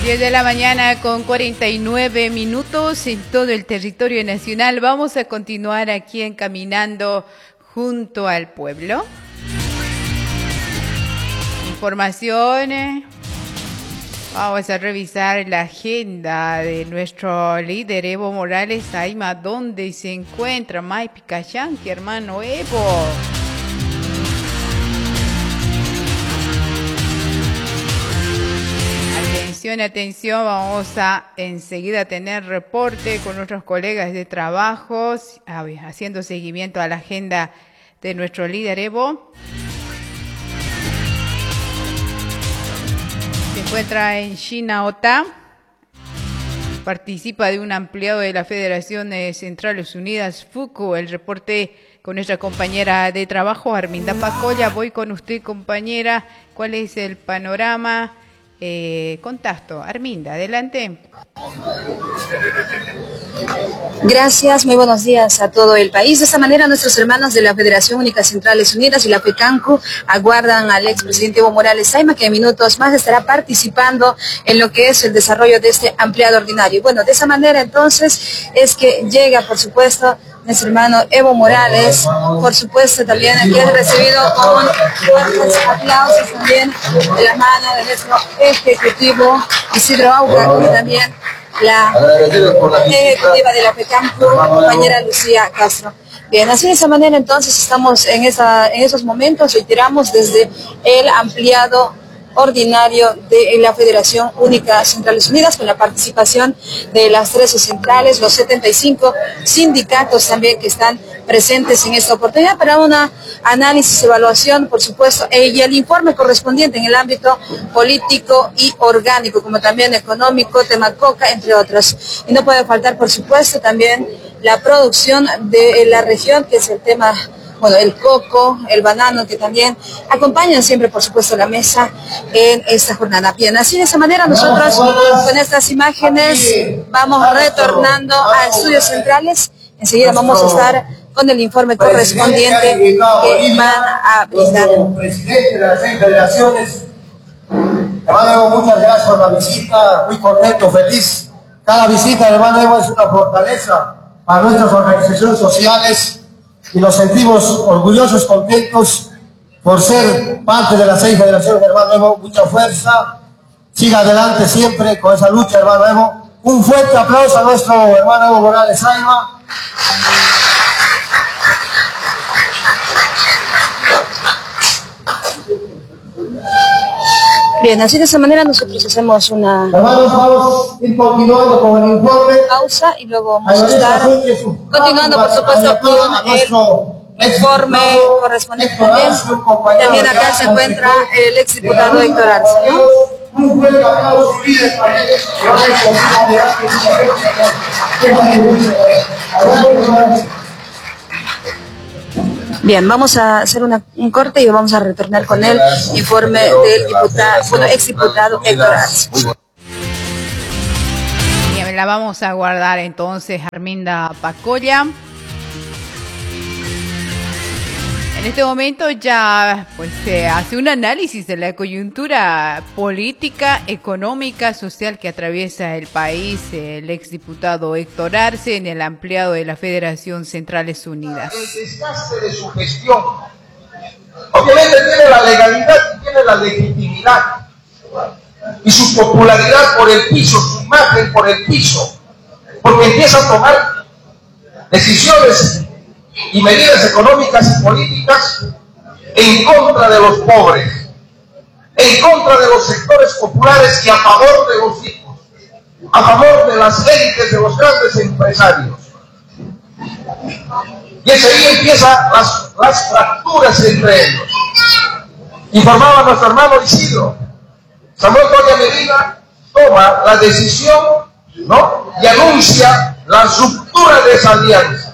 10 de la mañana con 49 minutos en todo el territorio nacional. Vamos a continuar aquí en Caminando junto al pueblo. Informaciones. Vamos a revisar la agenda de nuestro líder Evo Morales. Saima, ¿dónde se encuentra Mai Picachanqui, hermano Evo? Atención, vamos a enseguida tener reporte con nuestros colegas de trabajos, haciendo seguimiento a la agenda de nuestro líder Evo. Se encuentra en Chinaota, participa de un ampliado de la Federación de Centrales Unidas, FUCU. El reporte con nuestra compañera de trabajo, Arminda Pacolla. Voy con usted, compañera. ¿Cuál es el panorama? Contacto. Arminda, adelante. Gracias, muy buenos días a todo el país. De esta manera, nuestros hermanos de la Federación Única Centrales Unidas y la FECANCU aguardan al expresidente Evo Morales Saima, que en minutos más estará participando en lo que es el desarrollo de este ampliado ordinario. Bueno, de esa manera entonces es que llega, por supuesto, nuestro hermano Evo Morales, por supuesto también aquí es recibido con fuertes aplausos también de la mano de nuestro ejecutivo Isidro Auca, y también la ejecutiva de la FECAMPU, compañera Lucía Castro. Bien, así de esa manera entonces estamos en esos momentos, reiteramos desde el ampliado ordinario de la Federación Única Centrales Unidas, con la participación de las 13 centrales, los 75 sindicatos también que están presentes en esta oportunidad para una análisis, evaluación, por supuesto, y el informe correspondiente en el ámbito político y orgánico, como también económico, tema coca, entre otros. Y no puede faltar, por supuesto, también la producción de la región, que es el tema, bueno, el coco, el banano, que también acompañan siempre, por supuesto, la mesa en esta jornada. Bien, así de esa manera nosotros con estas imágenes vamos retornando a estudios centrales. Enseguida vamos a estar con el informe correspondiente que van a brindar. Presidente de las 6 federaciones, hermano Evo, muchas gracias por la visita, muy contento, feliz. Cada visita, hermano Evo, es una fortaleza para nuestras organizaciones sociales y nos sentimos orgullosos, contentos por ser parte de las 6 federaciones, hermano Evo. Mucha fuerza, siga adelante siempre con esa lucha, hermano Evo. Un fuerte aplauso a nuestro hermano Evo Morales Saima. Bien, así de esa manera nosotros hacemos una vamos a ir continuando con el informe. Pausa y luego vamos a estar continuando, por supuesto, con el informe correspondiente también. También acá se encuentra el exdiputado Héctor Arce, ¿no? Un fuerte aplauso, líder, para él. Bien, vamos a hacer un corte y vamos a retornar con el informe del exdiputado Héctor Arce. Bien, la vamos a guardar entonces, Arminda Pacolla. En este momento ya se hace un análisis de la coyuntura política, económica, social que atraviesa el país el exdiputado Héctor Arce en el ampliado de la Federación Centrales Unidas. El desgaste de su gestión. Obviamente tiene la legalidad y tiene la legitimidad. Y su popularidad por el piso, su imagen por el piso. Porque empieza a tomar decisiones y medidas económicas y políticas en contra de los pobres, en contra de los sectores populares y a favor de los ricos, a favor de las élites, de los grandes empresarios. Y ahí empiezan las fracturas entre ellos. Informaba nuestro hermano Isidro, Samuel Doria Medina toma la decisión, ¿no?, y anuncia la ruptura de esa alianza.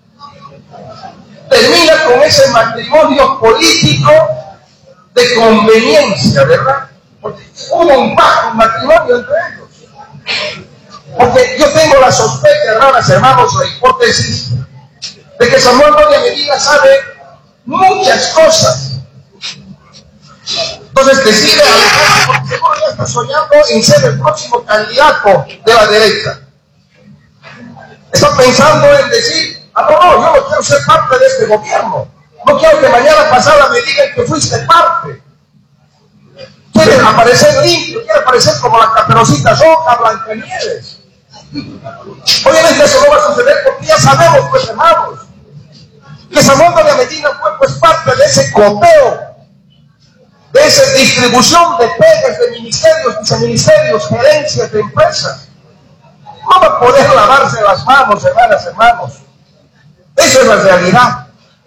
Termina con ese matrimonio político de conveniencia, ¿verdad? Porque hubo un pacto, un matrimonio entre ellos. Porque yo tengo la sospecha, hermanos, la hipótesis de que Samuel Doria Medina sabe muchas cosas. Entonces decide alejarse porque seguro ya está soñando en ser el próximo candidato de la derecha. Está pensando en decir, no, yo no quiero ser parte de este gobierno. No quiero que mañana pasada me digan que fuiste parte. Quiere aparecer limpio, quiere aparecer como la Caperucita Roja, Blancanieves. Obviamente eso no va a suceder porque ya sabemos, pues hermanos, que Samuel Doria Medina fue pues parte de ese copeo, de esa distribución de pegas de ministerios, viceministerios, gerencias de empresas. No va a poder lavarse las manos, hermanas, hermanos. Esa es la realidad.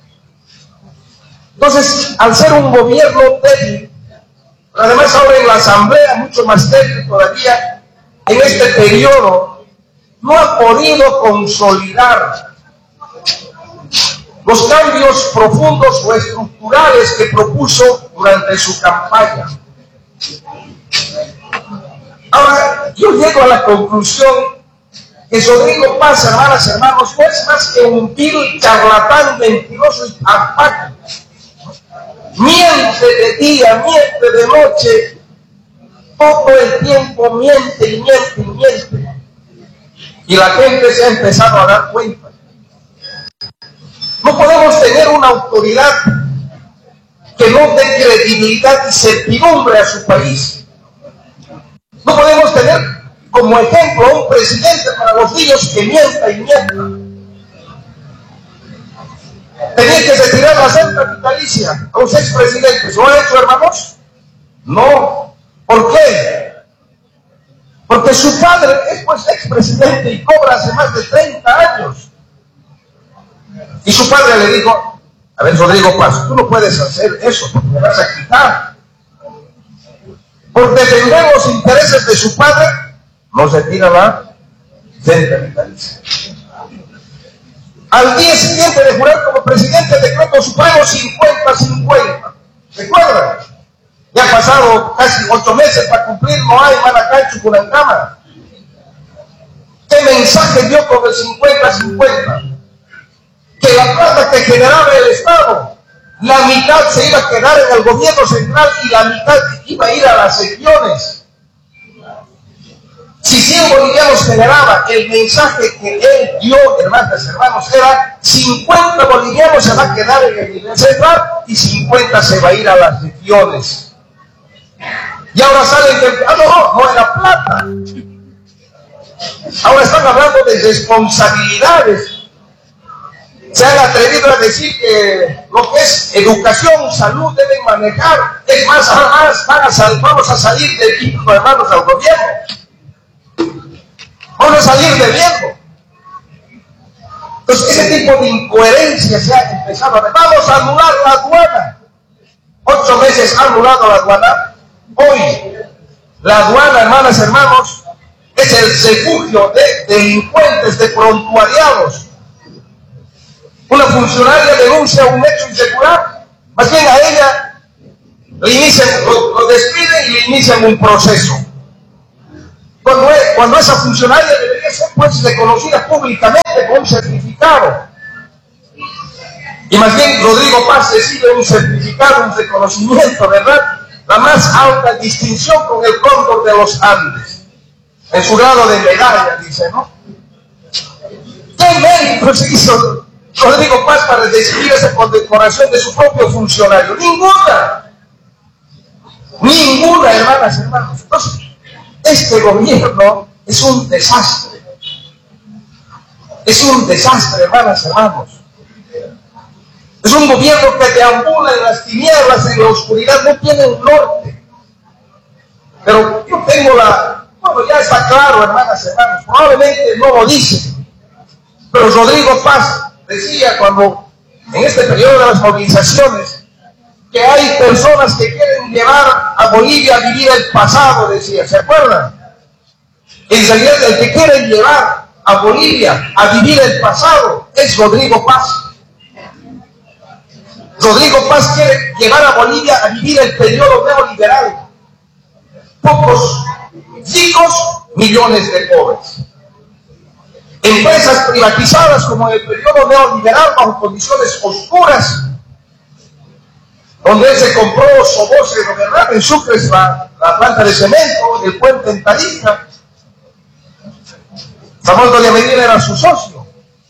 Entonces, al ser un gobierno débil, además ahora en la asamblea mucho más débil todavía, en este periodo, no ha podido consolidar los cambios profundos o estructurales que propuso durante su campaña. Ahora, yo llego a la conclusión que Rodrigo Paz, hermanas, hermanos, no es más que un vil charlatán, mentiroso y apático. Miente de día, miente de noche, todo el tiempo miente y miente y miente. Y la gente se ha empezado a dar cuenta. No podemos tener una autoridad que no dé credibilidad y certidumbre a su país. No podemos tener como ejemplo a un presidente para los niños que mienta y mienta. Tenía que retirar la renta vitalicia a los expresidentes. ¿Lo ha hecho, hermanos? No. ¿Por qué? Porque su padre es pues expresidente y cobra hace más de 30 años. Y su padre le dijo, a ver, Rodrigo Paz, tú no puedes hacer eso porque me vas a quitar. Por defender los intereses de su padre, no se tira la renta vitalicia. Al día siguiente de jurar como presidente, decretó supremo 50-50. ¿Recuerdan? Ya han pasado casi 8 meses para cumplir, no hay Maracay, Chucunancama. ¿Qué mensaje dio con el 50-50? Que la plata que generaba el Estado, la mitad se iba a quedar en el gobierno central y la mitad iba a ir a las regiones. Si 100 bolivianos generaba, el mensaje que él dio, hermanas, hermanos, era 50 bolivianos se va a quedar en el nivel central y 50 se va a ir a las regiones. Y ahora salen que, no era plata. Ahora están hablando de responsabilidades. Se han atrevido a decir que lo que es educación, salud deben manejar. Es más, vamos a salir del equipo, hermanos, al gobierno. Vamos a salir debiendo. Entonces, ese tipo de incoherencia se ha empezado a ver. Vamos a anular la aduana. 8 meses ha anulado la aduana. Hoy, la aduana, hermanas, hermanos, es el refugio de delincuentes, de prontuariados. Una funcionaria denuncia un hecho irregular, más bien a ella lo despiden y le inician un proceso. Cuando esa funcionaria debería ser pues reconocida públicamente con un certificado. Y más bien Rodrigo Paz recibe un certificado, un reconocimiento, ¿verdad? La más alta distinción con el Cóndor de los Andes. En su grado de medalla, dice, ¿no? ¿Qué mérito se hizo Rodrigo Paz para recibir esa condecoración de su propio funcionario? Ninguna. Ninguna, hermanas, hermanos. Entonces, este gobierno es un desastre. Es un desastre, hermanas, hermanos. Es un gobierno que deambula en las tinieblas, en la oscuridad, no tiene un norte. Pero yo tengo bueno, ya está claro, hermanas, hermanos, probablemente no lo dice. Pero Rodrigo Paz decía cuando, en este periodo de las movilizaciones, que hay personas que quieren llevar a Bolivia a vivir el pasado, decía, ¿se acuerdan? En realidad, el que quiere llevar a Bolivia a vivir el pasado es Rodrigo Paz. Rodrigo Paz quiere llevar a Bolivia a vivir el periodo neoliberal. Pocos ricos, millones de pobres. Empresas privatizadas como en el periodo neoliberal bajo condiciones oscuras. donde él se compró Soboce, ¿verdad? En Sucre, la planta de cemento, el puente en Tarija. Samuel Doria Medina era su socio.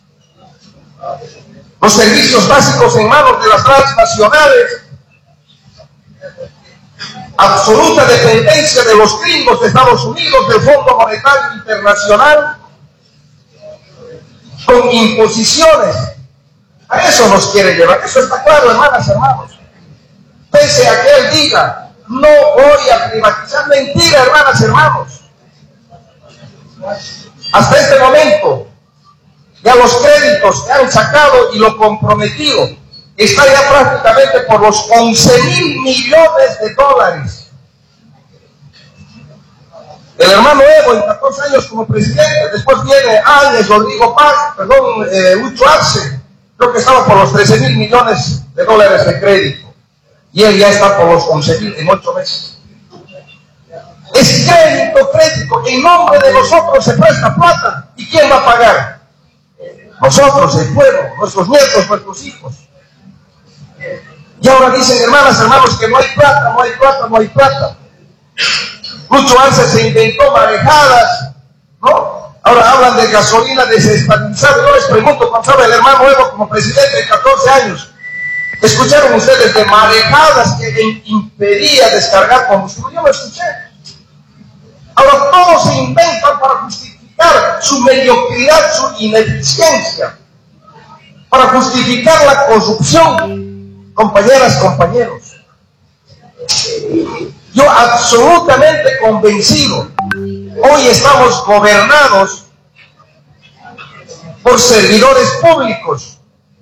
Los servicios básicos en manos de las transnacionales, absoluta dependencia de los gringos de Estados Unidos, del Fondo Monetario Internacional, con imposiciones. A eso nos quiere llevar. Eso está claro, hermanas y hermanos. Pese a que él diga, no voy a privatizar. Mentira, hermanas y hermanos. Hasta este momento, ya los créditos que han sacado y lo comprometido está ya prácticamente por los 11.000 millones de dólares. El hermano Evo en 14 años como presidente, después viene Áñez, Rodrigo Paz, Lucho Arce, creo que estaba por los 13.000 millones de dólares de crédito. Y él ya está por los 11.000 en 8 meses. Es crédito. En nombre de nosotros se presta plata. ¿Y quién va a pagar? Nosotros, el pueblo, nuestros nietos, nuestros hijos. Y ahora dicen, hermanas, hermanos, que no hay plata. Lucho Arce se inventó marejadas, ¿no? Ahora hablan de gasolina desestabilizada. Yo les pregunto, cuando estaba el hermano Evo como presidente de 14 años, ¿escucharon ustedes de marejadas que impedía descargar combustible? Yo lo escuché. Ahora todos se inventan para justificar su mediocridad, su ineficiencia, para justificar la corrupción. Compañeras, compañeros, yo absolutamente convencido, hoy estamos gobernados por servidores públicos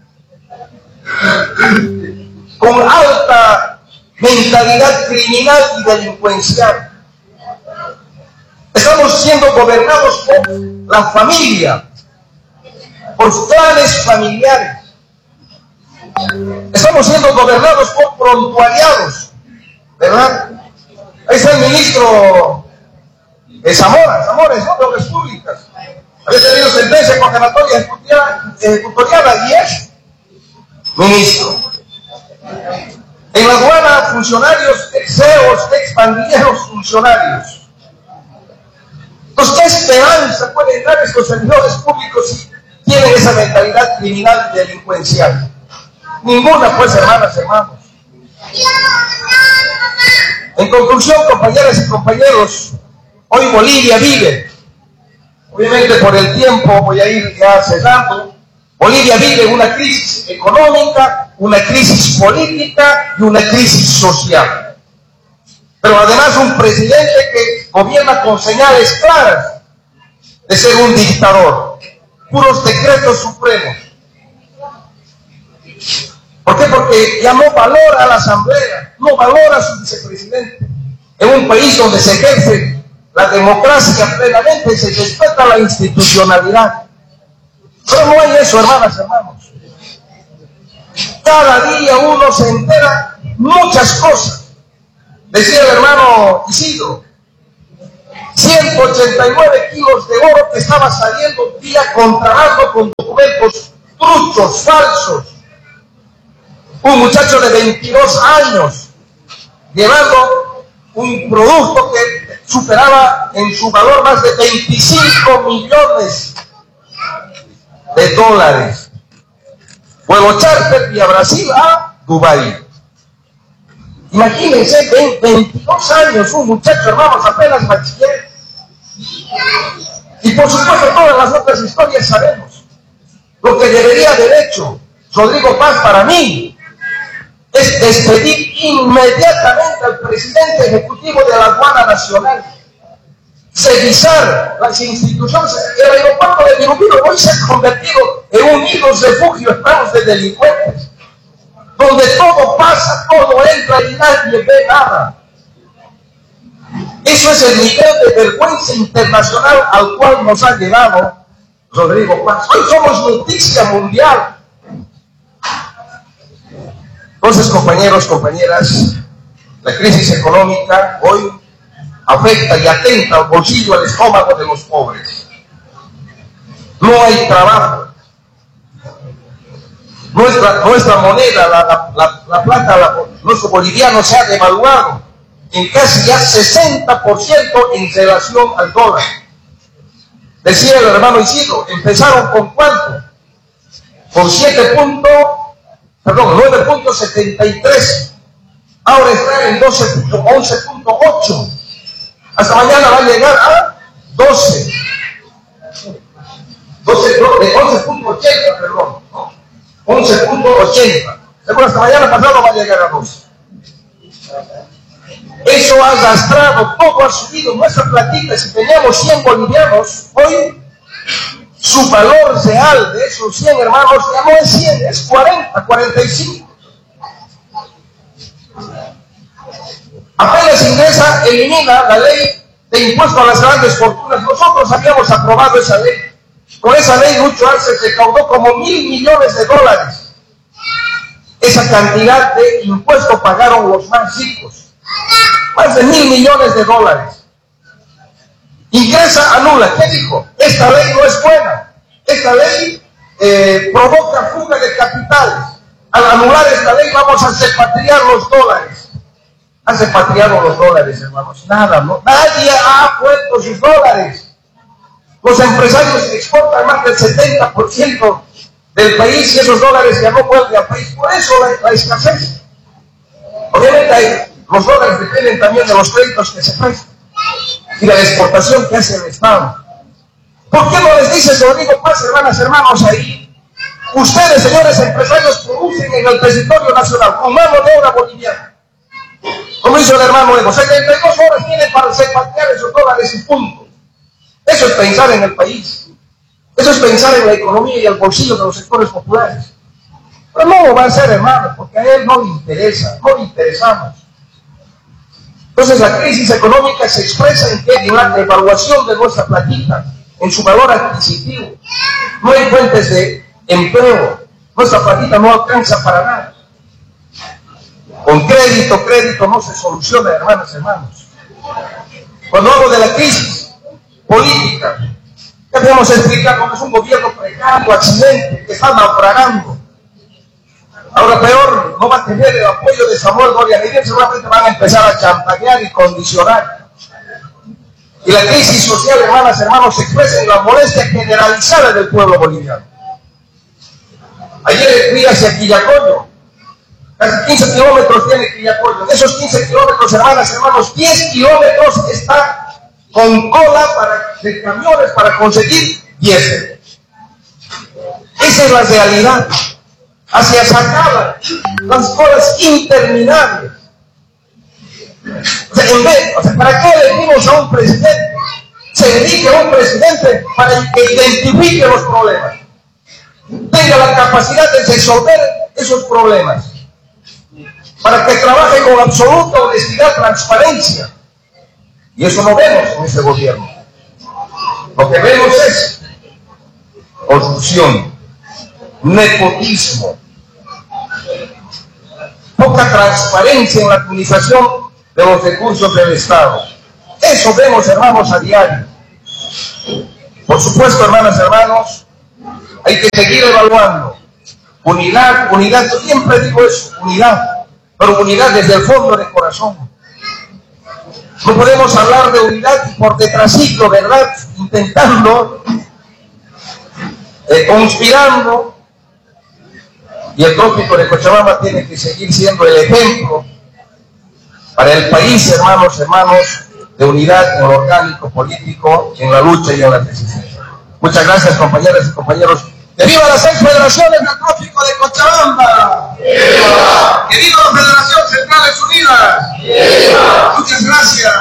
con alta mentalidad criminal y delincuencial. Estamos siendo gobernados por la familia, por clanes familiares. Estamos siendo gobernados por prontuariados, ¿verdad? Ahí está el ministro Zamora, ¿no? De Obras Públicas. Había tenido sentencia condenatoria ejecutoriada y es ministro. En la aduana, funcionarios, ex-CEOs, ex-pandilleros funcionarios. Entonces, ¿qué esperanza pueden dar estos servidores públicos si tienen esa mentalidad criminal y delincuencial? Ninguna, pues, hermanas y hermanos. En conclusión, compañeras y compañeros, hoy Bolivia vive, obviamente por el tiempo voy a ir ya cerrando, Bolivia vive una crisis económica, una crisis política y una crisis social. Pero además un presidente que gobierna con señales claras de ser un dictador, puros decretos supremos. ¿Por qué? Porque ya no valora a la Asamblea, no valora a su vicepresidente. En un país donde se ejerce la democracia plenamente, se respeta la institucionalidad. Pero no hay eso, hermanas y hermanos. Cada día uno se entera muchas cosas. Decía el hermano Isidro, 189 kilos de oro que estaba saliendo vía contrabando con documentos truchos, falsos. Un muchacho de 22 años llevando un producto que superaba en su valor más de 25 millones de dólares. Vuelo charter vía Brasil a Dubái. Imagínense, 22 años, un muchacho, hermanos, apenas bachiller. Y por supuesto todas las otras historias sabemos. Lo que debería haber hecho Rodrigo Paz para mí es despedir inmediatamente al presidente ejecutivo de la Aduana Nacional, revisar las instituciones. El aeropuerto de Virubiru hoy se ha convertido en un nido refugio, estamos de delincuentes, donde todo pasa, todo entra y nadie ve nada. Eso es el nivel de vergüenza internacional al cual nos ha llevado Rodrigo Paz. Hoy somos noticia mundial. Entonces, compañeros, compañeras, la crisis económica hoy afecta y atenta al bolsillo, al estómago de los pobres. No hay trabajo. nuestra moneda, la plata, nuestro boliviano se ha devaluado en casi ya 60% en relación al dólar. Decía el hermano Isidro, empezaron con ¿cuánto? Con 9.73. Ahora está en 11.8. Hasta mañana va a llegar a 12. 11.80, perdón. 11.80. Seguro hasta mañana pasado va a llegar a 12. Eso ha arrastrado, todo ha subido. Nuestra platita, si teníamos 100 bolivianos, hoy su valor real de esos 100 hermanos ya no es 100, es 40, 45. Apenas ingresa, elimina la ley de impuesto a las grandes fortunas. Nosotros habíamos aprobado esa ley. Con esa ley Lucho Arce recaudó como $1.000 millones. Esa cantidad de impuestos pagaron los más ricos. Más de $1.000 millones. Ingresa, anula. ¿Qué dijo? Esta ley no es buena. Esta ley provoca fuga de capitales. Al anular esta ley vamos a repatriar los dólares. ¿Han repatriado los dólares, hermanos? Nada, ¿no? Nadie ha puesto sus dólares. Los empresarios exportan más del 70% del país y esos dólares ya no vuelven al país. Por eso la escasez. Obviamente los dólares dependen también de los créditos que se prestan y de la exportación que hace el Estado. ¿Por qué no les dice Rodrigo Paz, hermanos, ahí? Ustedes, señores empresarios, producen en el territorio nacional con mano de obra boliviana. Como hizo el hermano Evo, 72 horas tienen para repatriar esos dólares y punto. Eso es pensar en el país. Eso es pensar en la economía y el bolsillo de los sectores populares. Pero no lo va a hacer, hermano, porque a él no le interesa, no le interesamos. Entonces la crisis económica se expresa en que en la devaluación de nuestra platita, en su valor adquisitivo. No hay fuentes de empleo. Nuestra platita no alcanza para nada. Con crédito no se soluciona, hermanos. Cuando hablo de la crisis política, ya podemos explicar cómo es un gobierno precario, accidente, que está naufragando. Ahora peor, no va a tener el apoyo de Samuel Doria Miguel, seguramente van a empezar a chantajear y condicionar. Y la crisis social, hermanos, se expresa en la molestia generalizada del pueblo boliviano. Ayer fui hacia Quillacollo, casi 15 kilómetros tiene Quillacollo. En esos 15 kilómetros, hermanos, 10 kilómetros está con cola de camiones para conseguir diésel. Esa es la realidad. Hacia Sacaba, las colas interminables. ¿Para qué elegimos a un presidente? Se elige a un presidente para que identifique los problemas, tenga la capacidad de resolver esos problemas, para que trabaje con absoluta honestidad, transparencia. Y eso no vemos en ese gobierno. Lo que vemos es corrupción, nepotismo, poca transparencia en la utilización de los recursos del Estado. Eso vemos, hermanos, a diario. Por supuesto, hermanos, hay que seguir evaluando. Unidad, yo siempre digo eso, unidad, pero unidad desde el fondo del corazón. No podemos hablar de unidad y por detrásito, ¿verdad? Intentando, conspirando. Y el trópico de Cochabamba tiene que seguir siendo el ejemplo para el país, hermanos, de unidad en lo orgánico político, en la lucha y en la resistencia. Muchas gracias, compañeras y compañeros. ¡Que viva las 6 federaciones del trópico de Cochabamba! ¡Viva! ¡Que viva la Federación Centrales Unidas! ¡Viva! Muchas gracias.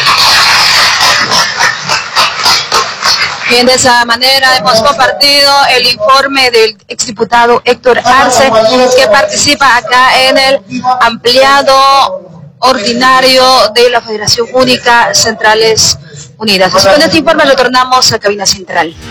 Bien, de esa manera hemos compartido el informe del exdiputado Héctor Arce, que participa acá en el ampliado ordinario de la Federación Única Centrales Unidas. Así que con este informe retornamos a Cabina Central.